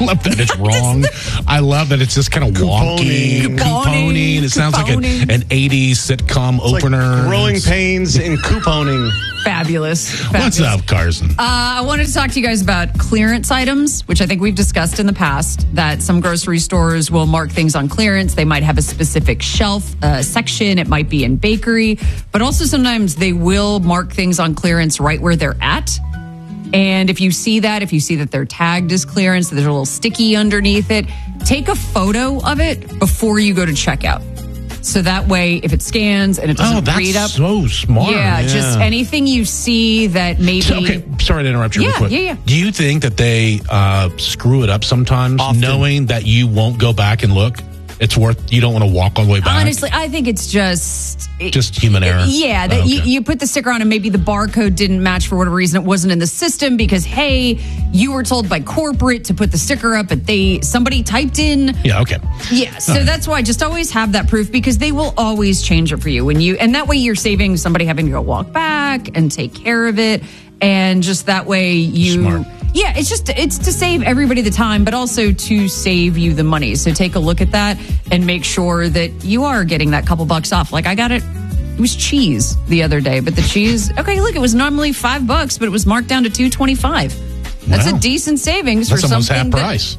love that it's wrong. I love that it's just kind of wonky. Couponing. It sounds like an 80s sitcom opener. Like growing pains in couponing. Fabulous. What's up, Carson? I wanted to talk to you guys about clearance items, which I think we've discussed in the past, that some grocery stores will mark things on clearance. They might have a specific shelf section. It might be in bakery. But also sometimes they will mark things on clearance right where they're at. And if you see that they're tagged as clearance, there's a little sticky underneath it, take a photo of it before you go to checkout. So that way, if it scans and it doesn't read up. So smart. Yeah, just anything you see that maybe. Okay, sorry to interrupt you real quick. Yeah. Do you think that they screw it up sometimes, Often. knowing that you won't go back and look? It's worth, you don't want to walk all the way back? Honestly, I think it's just human error. Yeah, that you put the sticker on and maybe the barcode didn't match for whatever reason. It wasn't in the system because, hey, you were told by corporate to put the sticker up, but somebody typed in. Yeah, okay. Yeah, so that's why just always have that proof because they will always change it for you. And that way you're saving somebody having to go walk back and take care of it. And just that way you... Smart. Yeah, it's to save everybody the time, but also to save you the money. So take a look at that and make sure that you are getting that couple bucks off. Like I got it was cheese the other day, but the cheese, okay, look, it was normally $5, but it was marked down to $2.25. That's a decent savings for something. That's almost half price.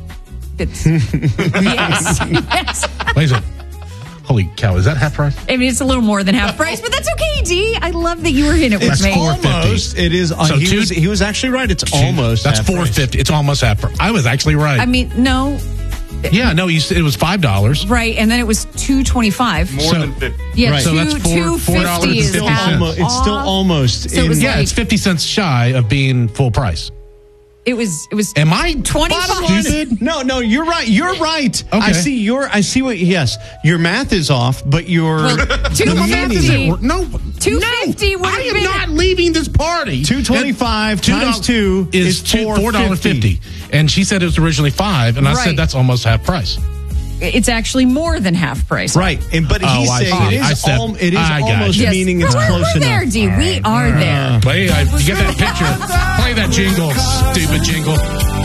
Yes. Wait a second. Holy cow, is that half price? I mean, it's a little more than half price, but that's okay, D. I love that you were in it with me. Almost. It is. So he was actually right. It's almost. That's half $4.50. price. It's almost half price. I was actually right. I mean, no. Yeah, no, you said it was $5. Right, and then it was $2.25. More than 50. Yeah, Right. So that's $2.50 is $4.50. half It's still off. almost. So it was Yeah, like- it's 50 cents shy of being full price. It was. Am I 25. stupid? No, you're right. You're right. Okay. I see what. Yes, your math is off, but your Well, $2.50. No, $2.50 would I have am been- not leaving this party. $2.25 times two is $4.50. And she said it was originally $5, and I Right. said that's almost half price. It's actually more than half price. right. But he's I saying see. it is. I It is got almost you. meaning it's We're close there, enough. D. We are there. Play, you get that picture. Play that jingle, stupid jingle.